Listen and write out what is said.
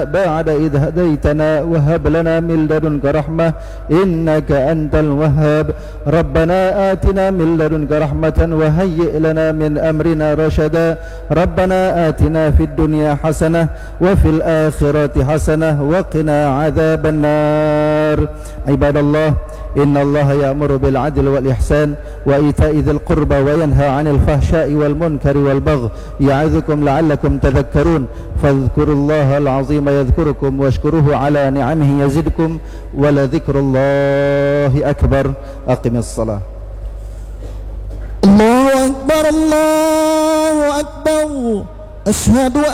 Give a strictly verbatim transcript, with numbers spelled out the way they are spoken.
بعد إذ هديتنا وهب لنا من لدنك رحمة إنك أنت الوهاب ربنا آتنا من لدنك رحمة وهيئ لنا من أمرنا رشدا ربنا آتنا في الدنيا حسنة وفي الآخرة حسنة وقنا عذاب النار عباد الله إن الله يأمر بالعدل والإحسان وإيتاء ذي القربى وينهى عن الفحشاء والمنكر والبغي يعظكم لعلكم تذكرون فاذكروا الله العظيم يذكركم واشكروه على نعمه يزدكم ولذكر الله أكبر أقم الصلاة. الله أكبر الله أكبر أشهد